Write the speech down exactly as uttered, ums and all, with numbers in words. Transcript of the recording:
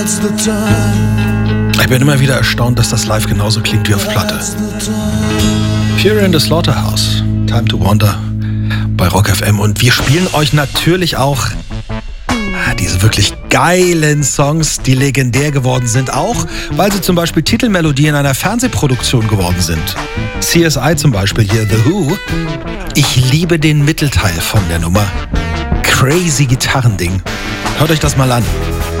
Ich bin immer wieder erstaunt, dass das live genauso klingt wie auf Platte. Fury in the Slaughterhouse, Time to Wander bei Rock F M. Und wir spielen euch natürlich auch diese wirklich geilen Songs, die legendär geworden sind, auch weil sie zum Beispiel Titelmelodie in einer Fernsehproduktion geworden sind. C S I zum Beispiel hier, The Who. Ich liebe den Mittelteil von der Nummer. Crazy Gitarrending. Hört euch das mal an.